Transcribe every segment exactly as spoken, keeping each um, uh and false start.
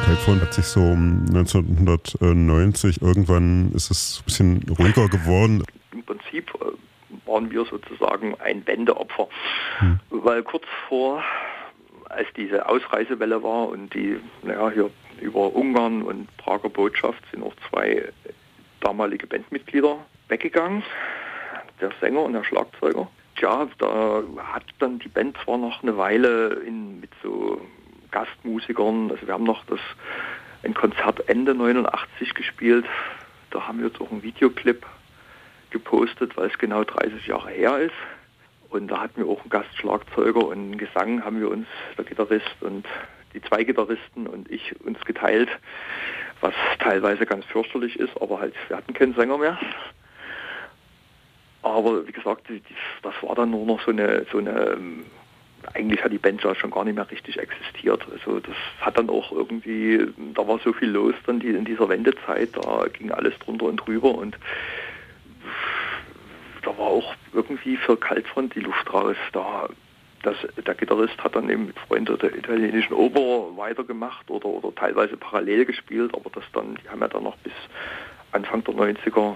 Kaltfront hat sich so um neunzehnhundertneunzig, irgendwann ist es ein bisschen ruhiger geworden. Im Prinzip waren wir sozusagen ein Wendeopfer, hm. weil kurz vor, als diese Ausreisewelle war und die, naja, hier über Ungarn und Prager Botschaft sind auch zwei damalige Bandmitglieder weggegangen, der Sänger und der Schlagzeuger. Tja, da hat dann die Band zwar noch eine Weile in, mit so Gastmusikern, also wir haben noch das ein Konzert Ende neunundachtzig gespielt, da haben wir jetzt auch einen Videoclip gepostet, weil es genau dreißig Jahre her ist. Und da hatten wir auch einen Gastschlagzeuger und einen Gesang haben wir uns, der Gitarrist und die zwei Gitarristen und ich, uns geteilt, was teilweise ganz fürchterlich ist, aber halt, wir hatten keinen Sänger mehr. Aber wie gesagt, die, die, das war dann nur noch so eine, so eine, eigentlich hat die Band ja schon gar nicht mehr richtig existiert. Also das hat dann auch irgendwie, da war so viel los dann die, in dieser Wendezeit, da ging alles drunter und drüber und da war auch irgendwie für Kaltfront die Luft raus. Da, das, der Gitarrist hat dann eben mit Freunden der italienischen Oper weitergemacht oder, oder teilweise parallel gespielt, aber das dann, die haben ja dann noch bis Anfang der neunziger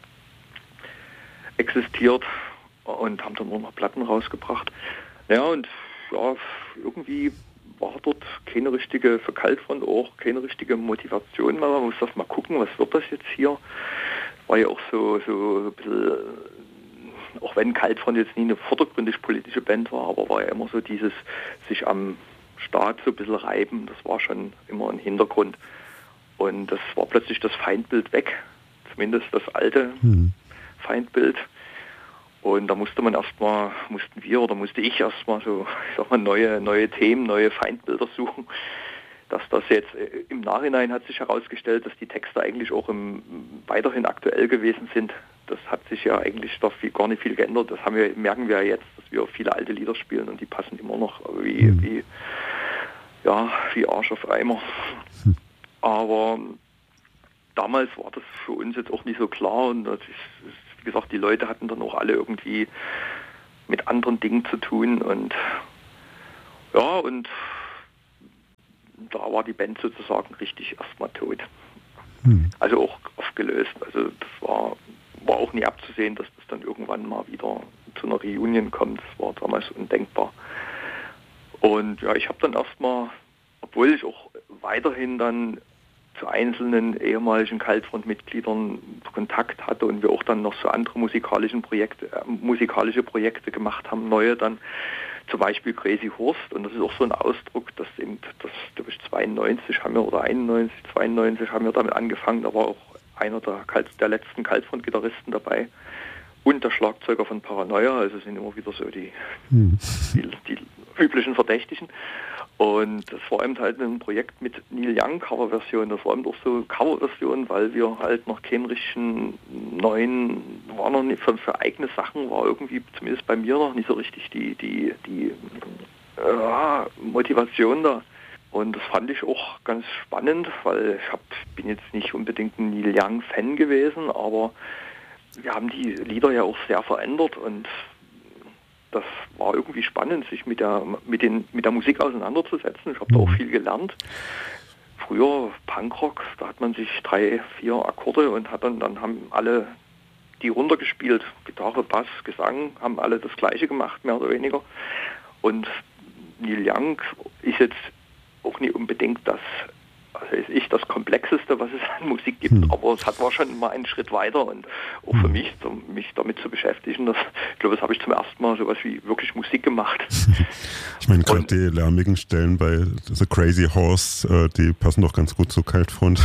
existiert und haben dann nur noch Platten rausgebracht. Ja, und ja, irgendwie war dort keine richtige, für Kaltfront auch keine richtige Motivation mehr. Man muss das mal gucken, was wird das jetzt hier? War ja auch so, so ein bisschen, auch wenn Kaltfront jetzt nie eine vordergründig politische Band war, aber war ja immer so dieses sich am Staat so ein bisschen reiben, das war schon immer ein Hintergrund. Und das war plötzlich das Feindbild weg, zumindest das alte hm. Feindbild. Und da musste man erstmal, mussten wir oder musste ich erstmal so, ich sag mal, neue, neue Themen, neue Feindbilder suchen. Dass das jetzt im Nachhinein hat sich herausgestellt, dass die Texte eigentlich auch im, weiterhin aktuell gewesen sind. Das hat sich ja eigentlich doch viel, gar nicht viel geändert. Das haben wir, merken wir ja jetzt, dass wir viele alte Lieder spielen und die passen immer noch wie, mhm. wie, ja, wie Arsch auf Eimer. Mhm. Aber damals war das für uns jetzt auch nicht so klar und das ist, wie gesagt, die Leute hatten dann auch alle irgendwie mit anderen Dingen zu tun und ja, und da war die Band sozusagen richtig erstmal tot. Hm. Also auch aufgelöst. Also das war, war auch nie abzusehen, dass das dann irgendwann mal wieder zu einer Reunion kommt. Das war damals undenkbar. Und ja, ich habe dann erstmal, obwohl ich auch weiterhin dann zu einzelnen ehemaligen Kaltfront-Mitgliedern Kontakt hatte und wir auch dann noch so andere musikalischen Projekte, äh, musikalische Projekte gemacht haben, neue dann, zum Beispiel Crazy Horst, und das ist auch so ein Ausdruck, dass eben, das glaube ich zweiundneunzig haben wir, oder einundneunzig, zweiundneunzig haben wir damit angefangen, da war auch einer der, Kalt, der letzten Kaltfront-Gitarristen dabei und der Schlagzeuger von Paranoia, also sind immer wieder so die, hm. die, die üblichen Verdächtigen. Und das war eben halt ein Projekt mit Neil Young Coverversion. Das war eben auch so Coverversion, weil wir halt noch keinen richtigen neuen, war noch nicht für, für eigene Sachen, war irgendwie zumindest bei mir noch nicht so richtig die, die, die äh, Motivation da. Und das fand ich auch ganz spannend, weil ich hab, bin jetzt nicht unbedingt ein Neil Young Fan gewesen, aber wir haben die Lieder ja auch sehr verändert und das war irgendwie spannend, sich mit der mit den mit der Musik auseinanderzusetzen. Ich habe da auch viel gelernt. Früher Punkrock, da hat man sich drei, vier Akkorde und hat dann dann haben alle die runtergespielt. Gitarre, Bass, Gesang, haben alle das Gleiche gemacht, mehr oder weniger. Und Neil Young ist jetzt auch nicht unbedingt das, also ist ich das Komplexeste, was es an Musik gibt, hm. aber es hat war schon mal einen Schritt weiter und auch hm. für mich, um mich damit zu beschäftigen, das, ich glaube, das habe ich zum ersten Mal sowas wie wirklich Musik gemacht. Ich meine, gerade die lärmigen Stellen bei The Crazy Horse, die passen doch ganz gut zu Kaltfront.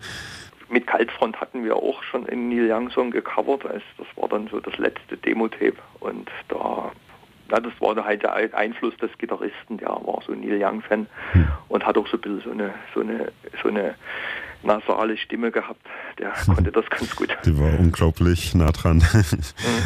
Mit Kaltfront hatten wir auch schon einen Neil Young Song gecovert, das war dann so das letzte Demo-Tape und da Ja, das war halt der Einfluss des Gitarristen, der war so ein Neil Young-Fan hm. und hat auch so ein bisschen so eine, so eine, so eine nasale Stimme gehabt. Der hm. konnte das ganz gut. Die war unglaublich nah dran. Hm.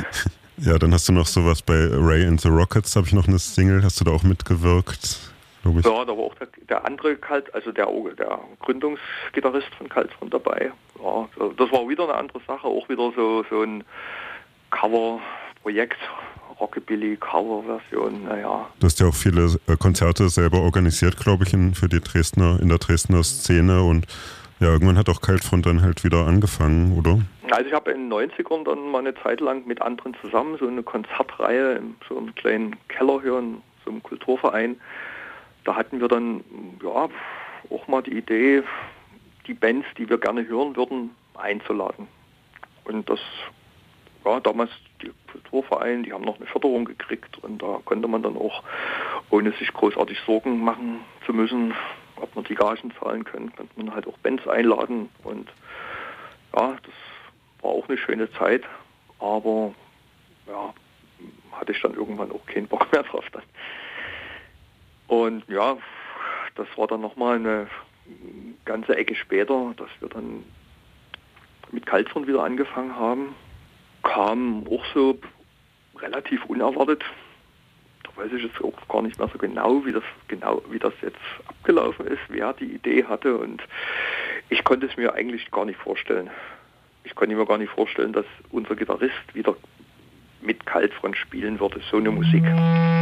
Ja, dann hast du noch sowas bei Ray and the Rockets, habe ich noch eine Single, hast du da auch mitgewirkt, glaube ich? Ja, da war auch der, der andere Kalt, also der, der Gründungsgitarrist von Kaltfront dabei. Ja, das war wieder eine andere Sache, auch wieder so, so ein Cover-Projekt. Rockabilly-Cover-Version, naja. Du hast ja auch viele äh, Konzerte selber organisiert, glaube ich, in, für die Dresdner, in der Dresdner Szene und ja, irgendwann hat auch Kaltfront dann halt wieder angefangen, oder? Also ich habe in den neunzigern dann mal eine Zeit lang mit anderen zusammen so eine Konzertreihe in so einem kleinen Keller hier in so einem Kulturverein. Da hatten wir dann ja auch mal die Idee, die Bands, die wir gerne hören würden, einzuladen. Und das ja, damals die Kulturvereine, die haben noch eine Förderung gekriegt und da konnte man dann auch, ohne sich großartig Sorgen machen zu müssen, ob man die Gagen zahlen können, konnte man halt auch Bands einladen und ja, das war auch eine schöne Zeit, aber ja, hatte ich dann irgendwann auch keinen Bock mehr drauf dann. Und ja, das war dann nochmal eine ganze Ecke später, dass wir dann mit Kaltfront wieder angefangen haben. Kam auch so relativ unerwartet. Da weiß ich jetzt auch gar nicht mehr so genau, wie das genau, wie das jetzt abgelaufen ist, wer die Idee hatte und ich konnte es mir eigentlich gar nicht vorstellen. Ich konnte mir gar nicht vorstellen, dass unser Gitarrist wieder mit Kaltfront spielen würde, so eine Musik.